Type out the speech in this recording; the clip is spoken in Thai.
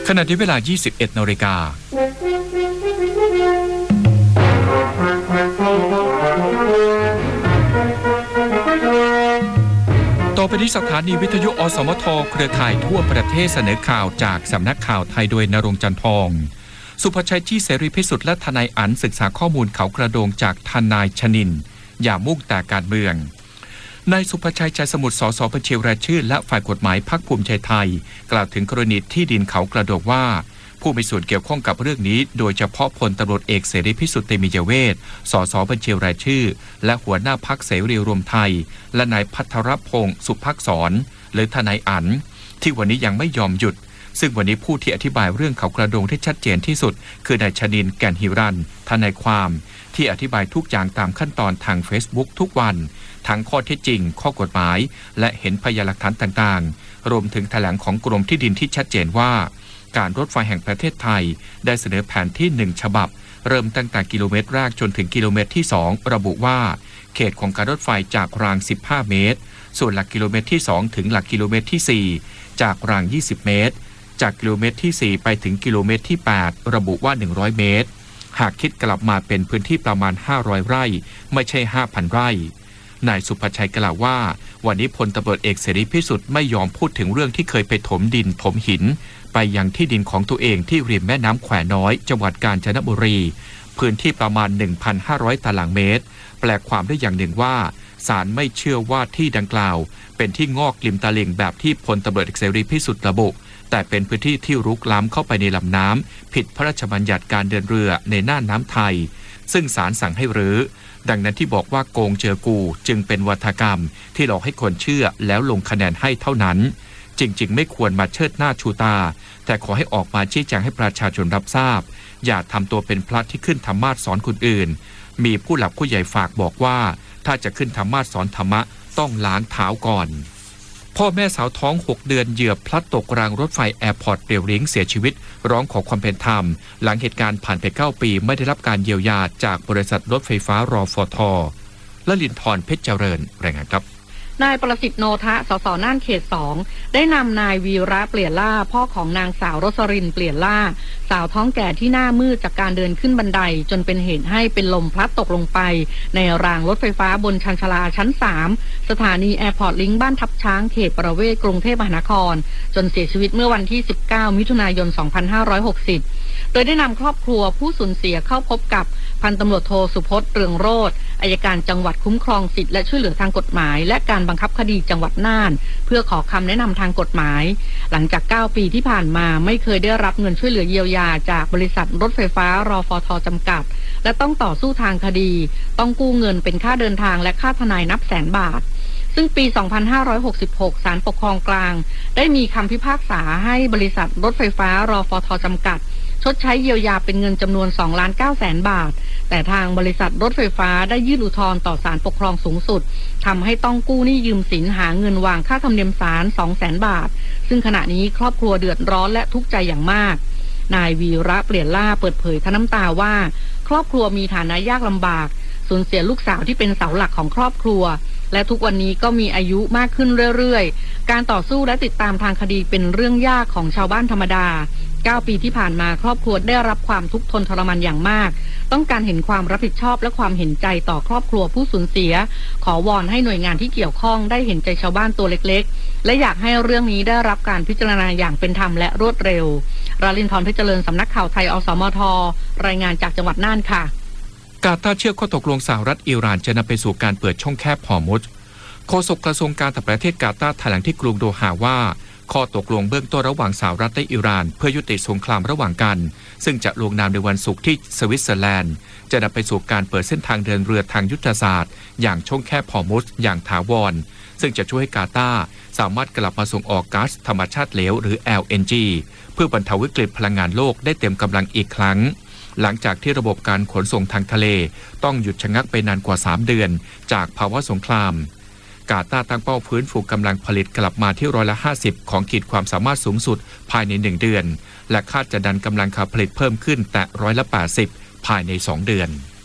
ขณะที่เวลา 21 นาฬิกาต่อไปนี้สถานีวิทยุอสมทเครือข่ายทั่วประเทศเสนอข่าวจากสำนักข่าวไทยโดยณรงค์ จันทร์ทองสุภชัย จี้เสรีพิสุทธิ์และทนายอั๋นศึกษาข้อมูลเขากระโดงจากทนายชนินอย่ามุ่งแต่การเมืองนายสุภชัย ใจสมุทร สสบัญชีรายชื่อและฝ่ายกฎหมายพรรคภูมิใจไทยกล่าวถึงกรณีที่ดินเขากระโดงว่าผู้มีส่วนเกี่ยวข้องกับเรื่องนี้โดยเฉพาะพลตำรวจเอกเสรีพิสุทธิ์เตมียเวท สสบัญชีรายชื่อและหัวหน้าพรรคเสรีรวมไทยและนายภัทรพงศ์สุภักษรหรือทนายอั๋นที่วันนี้ยังไม่ยอมหยุดซึ่งวันนี้ผู้ที่อธิบายเรื่องเขากระโดงที่ชัดเจนที่สุดคือนายชนินแก่นหิรันทนายความที่อธิบายทุกอย่างตามขั้นตอนทาง Facebook ทุกวันทั้งข้อเท็จจริงข้อกฎหมายและเห็นพยานหลักฐานต่างๆรวมถึงแถลงของกรมที่ดินที่ชัดเจนว่าการรถไฟแห่งประเทศไทยได้เสนอแผนที่1ฉบับเริ่มตั้งแต่กิโลเมตรแรกจนถึงกิโลเมตรที่2ระบุว่าเขตของการรถไฟจากราง15เมตรส่วนหลักกิโลเมตรที่2ถึงหลักกิโลเมตรที่4จากราง20เมตรจากกิโลเมตรที่4ไปถึงกิโลเมตรที่8ระบุว่า100เมตรหากคิดกลับมาเป็นพื้นที่ประมาณ500ไร่ไม่ใช่ 5,000 ไร่นายสุภชัยกล่าวว่าวันนี้พลตำรวจเอกเสรีพิสุทธิ์ไม่ยอมพูดถึงเรื่องที่เคยไปถมดินถมหินไปยังที่ดินของตัวเองที่ริมแม่น้ำแควน้อยจังหวัดกาญจนบุรีพื้นที่ประมาณ 1,500 ตารางเมตรแปลความได้อย่างหนึ่งว่าศาลไม่เชื่อว่าที่ดังกล่าวเป็นที่งอกริมตลิ่งแบบที่พลตำรวจเอกเสรีพิสุทธิ์ระบุแต่เป็นพื้นที่ที่รุกล้ำเข้าไปในลำน้ำผิดพระราชบัญญัติการเดินเรือในน่านน้ำไทยซึ่งศาลสั่งให้รื้อดังนั้นที่บอกว่าโกงเจอกูจึงเป็นวาทกรรมที่หลอกให้คนเชื่อแล้วลงคะแนนให้เท่านั้นจริงๆไม่ควรมาเชิดหน้าชูตาแต่ขอให้ออกมาชี้แจงให้ประชาชนรับทราบอย่าทำตัวเป็นพระที่ขึ้นธรรมาสน์สอนคนอื่นมีผู้หลักผู้ใหญ่ฝากบอกว่าถ้าจะขึ้นธรรมาสน์สอนธรรมะต้องล้างเท้าก่อนพ่อแม่สาวท้อง6เดือนเหยื่อพลัดตกรางรถไฟแอร์พอร์ตเปรียวริ้งเสียชีวิตร้องขอความเป็นธรรมหลังเหตุการณ์ผ่านไป9ปีไม่ได้รับการเยียวยาจากบริษัทรถไฟฟ้ารฟท.และลินทร์เพชรเจริญรายงานครับนายประสิทธิ์โนทะสสน่านเขต2ได้นำนายวีระเปลี่ยนล่าพ่อของนางสาวรสรินเปลี่ยนล่าสาวท้องแก่ที่หน้ามืดจากการเดินขึ้นบันไดจนเป็นเหตุให้เป็นลมพลัดตกลงไปในรางรถไฟฟ้าบนชันชาลาชั้น3สถานีแอร์พอร์ตลิงก์บ้านทับช้างเขตประเวศกรุงเทพมหานครจนเสียชีวิตเมื่อวันที่19มิถุนายน2560โดยได้นำครอบครัวผู้สูญเสียเข้าพบกับพันตำรวจโทสุพจน์เรืองโรจน์อัยการจังหวัดคุ้มครองสิทธิและช่วยเหลือทางกฎหมายและการบังคับคดีจังหวัดน่านเพื่อขอคำแนะนำทางกฎหมายหลังจาก9ปีที่ผ่านมาไม่เคยได้รับเงินช่วยเหลือเยียวยาจากบริษัทรถไฟฟ้ารฟท.จำกัดและต้องต่อสู้ทางคดีต้องกู้เงินเป็นค่าเดินทางและค่าทนายนับแสนบาทซึ่งปี 2566 ศาลปกครองกลางได้มีคำพิพากษาให้บริษัทรถไฟฟ้ารฟท.จำกัดชดใช้เยียวยาเป็นเงินจำนวน 2,900,000 บาทแต่ทางบริษัทรถไฟฟ้าได้ยื่นอุทธรณ์ต่อศาลปกครองสูงสุดทำให้ต้องกู้หนี้ยืมสินหาเงินวางค่าธรรมเนียมศาล 200,000 บาทซึ่งขณะนี้ครอบครัวเดือดร้อนและทุกข์ใจอย่างมากนายวีระเปลี่ยนล่าเปิดเผยทั้งน้ำตาว่าครอบครัวมีฐานะยากลำบากสูญเสียลูกสาวที่เป็นเสาหลักของครอบครัวและทุกวันนี้ก็มีอายุมากขึ้นเรื่อยๆการต่อสู้และติดตามทางคดีเป็นเรื่องยากของชาวบ้านธรรมดา9ปีที่ผ่านมาครอบครัวได้รับความทุกข์ทนทรมานอย่างมากต้องการเห็นความรับผิดชอบและความเห็นใจต่อครอบครัวผู้สูญเสียขอวอนให้หน่วยงานที่เกี่ยวข้องได้เห็นใจชาวบ้านตัวเล็กๆและอยากให้เรื่องนี้ได้รับการพิจารณาอย่างเป็นธรรมและรวดเร็วราลินทร์เพชรเจริญสำนักข่าวไทยอสมทรายงานจากจังหวัดน่านค่ะกาตาร์เชื่อข้อตกลงสหรัฐอิหร่านจะนำไปสู่การเปิดช่องแคบฮอร์มุซโฆษกกระทรวงการต่างประเทศกาตาร์แถลงที่กรุงโดฮาว่าข้อตกลงเบื้องต้นระหว่างสหรัฐและอิหร่านเพื่อยุติสงครามระหว่างกันซึ่งจะลงนามในวันศุกร์ที่สวิตเซอร์แลนด์จะนำไปสู่การเปิดเส้นทางเดินเรือทางยุทธศาสตร์อย่างช่องแคบฮอร์มุซอย่างถาวรซึ่งจะช่วยให้กาตาร์สามารถกลับมาส่งออกก๊าซธรรมชาติเหลวหรือ LNG เพื่อบรรเทาวิกฤตพลังงานโลกได้เต็มกำลังอีกครั้งหลังจากที่ระบบการขนส่งทางทะเลต้องหยุดชะงักไปนานกว่า3เดือนจากภาวะสงครามกาตาร์ตั้งเป้าฟื้นฟูกำลังผลิตกลับมาที่50%ของขีดความสามารถสูงสุดภายใน1เดือนและคาดจะดันกำลังการผลิตเพิ่มขึ้นแต่80%ภายใน2เดือน